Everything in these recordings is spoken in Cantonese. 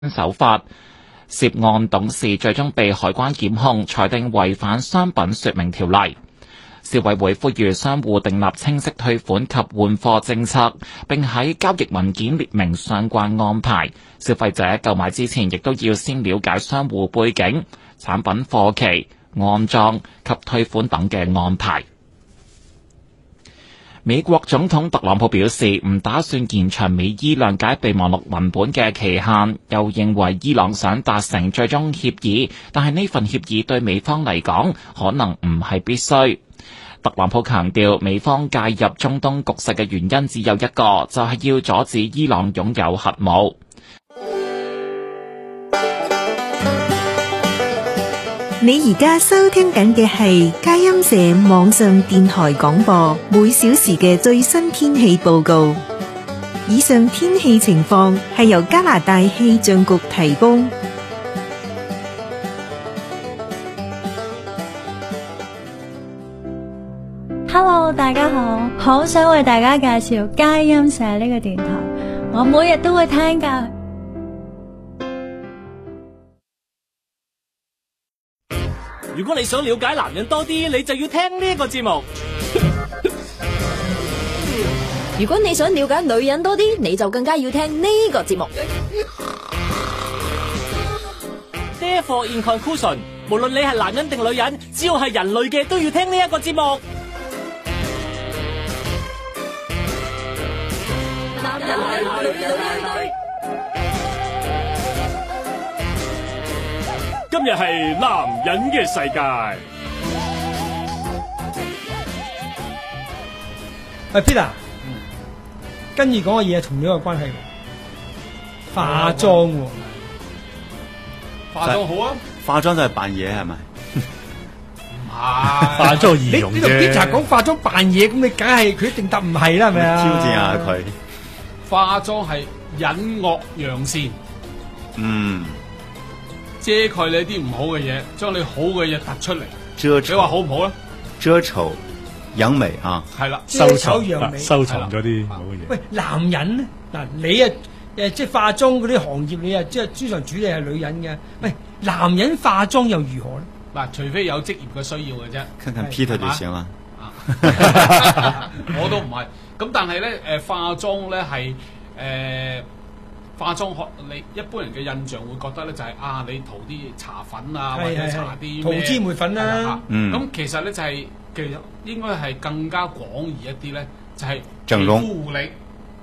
手法。涉案董事最終被海關檢控，裁定違反商品說明條例。消委會呼籲商戶訂立清晰退款及換貨政策，並喺交易文件列明相關安排。消費者購買之前亦都要先了解商戶背景、產品貨期、安裝及退款等嘅安排。美國總統特朗普表示唔打算延長美伊諒解備忘錄文本嘅期限，又認為伊朗想達成最終協議，但係呢份協議對美方嚟講可能唔係必須。特朗普強調，美方介入中東局勢嘅原因只有一個，就係要阻止伊朗擁有核武。 你而家收聽緊嘅係佳音社網上電台廣播，每小時嘅最新天氣報告。以上天氣情況係由加拿大氣象局提供。 Hello， 大家好，好想為大家介紹佳音社呢個電台，我每日都會聽㗎。 如果你想了解男人多啲，你就要聽呢個節目。 如果你想了解女人多啲，你就更加要聽呢個節目。 Therefore in conclusion， 無論你係男人定女人，只要係人類嘅都要聽呢一個節目。男人女。今日係男人嘅世界。 喂 Peter，跟住講嘅嘢同你有關係，化妝喎。 化妝好啊！化妝就係扮嘢係咪？ 唔係化妝儀容啫。 你同 Peter 講化妝扮嘢，咁你梗係佢一定答唔係啦，係咪啊？ 挑戰下佢。 化妝係隱惡揚善。 嗯。 遮蓋你啲唔好嘅嘢，將你好嘅嘢突出嚟。 你話好唔好咧？ 遮醜養美啊！ 係啦， 遮醜養美， 收藏咗啲好嘅嘢。 喂，男人咧，嗱你啊即係化妝嗰啲行業，你啊即係通常主理係女人嘅。喂，男人化妝又如何咧？ 嗱，除非有職業嘅需要嘅啫。 看看 Peter 就行啦。 我都唔係。咁但係咧，化妝咧係化妝學你一般人嘅印象會覺得咧就係你塗啲茶粉啊，或者搽啲塗脂抹粉啦。 咁其實咧就係其實應該係更加廣義一啲咧，就係皮膚護理。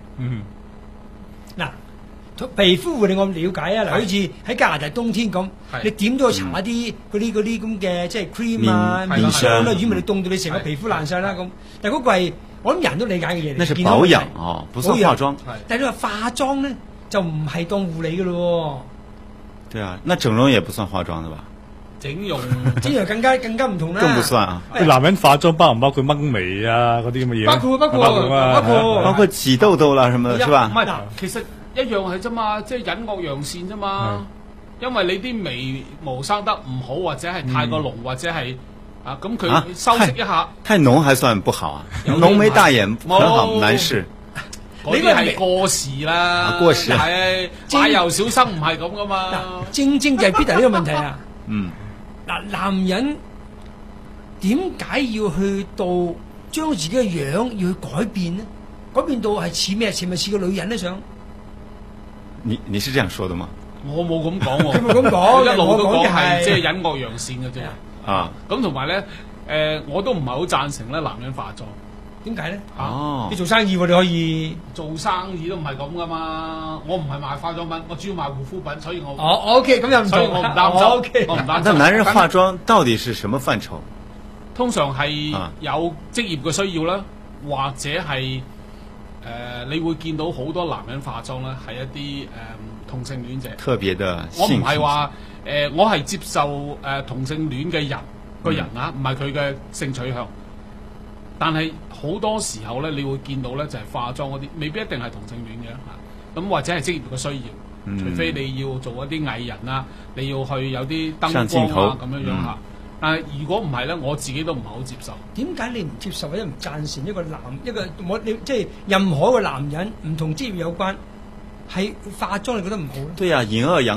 嗱，皮膚護理我了解啊。嗱，好似喺加拿大冬天咁，你點都要搽啲嗰啲咁嘅即係 cream 啊、面霜啦，如果唔係你凍到你成個皮膚爛晒啦咁。但係嗰個係我諗人都理解嘅嘢嚟。 那是保養哦，不算化妝。 但係你話化妝咧？就唔係當護理嘅咯喎。 對啊，那整容也不算化妝的吧？ 整容更加唔同啦。 更不算啊！ 男人化妝包唔包括掹眉啊嗰啲咁嘅嘢？ 包括起痘痘啦，什麼是吧？ 唔係，其實一樣係啫嘛，即係隱惡揚善啫嘛。因為你啲眉毛生得唔好，或者係太過濃，或者係咁佢修飾一下。 太濃還算不好啊？濃眉大眼很好，男士。 呢個係過時啦， 過時係買油小生唔係咁噶嘛。 正就係 Peter 呢個問題啊。 嗱， 男人點解要去到將自己嘅樣要去改變呢？改變到係似咩？似咪似個女人咧？想你是這樣說的嗎？ 我冇咁講喎。 佢冇咁講， 一路都講係即係隱惡揚善嘅啫。咁同埋咧，我都唔係好贊成咧男人化妝。 點解咧？ 哦， 你做生意喎，你可以做生意都唔係咁噶嘛。我唔係賣化妝品，我主要賣護膚品，所以我 OK 咁又唔所以我唔擔心。 OK， 我唔擔心。 但男人化妝到底是什麼範疇？ 通常係有職業嘅需要啦，或者係你會見到好多男人化妝咧，係一啲同性戀者。 特別嘅， 我唔係話我係接受同性戀嘅人個人啊，唔係佢嘅性取向。但係好多時候咧，你會見到咧就係化妝嗰啲，未必一定係同性戀嘅嚇。咁或者係職業嘅需要，除非你要做一啲藝人啊，你要去有啲燈光啊咁樣樣嚇。但係如果唔係咧，我自己都唔係好接受。 點解你唔接受或者唔贊成一個即係任何一個男人唔同職業有關， 係化妝你覺得唔好咧？ 對呀、隱惡揚